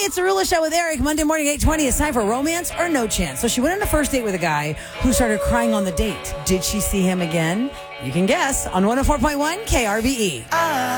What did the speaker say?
it's a Arula Show with Eric. Monday morning, 8:20. It's time for Romance or No Chance. So she went on a first date with a guy who started crying on the date. Did she see him again? You can guess on 104.1 KRBE.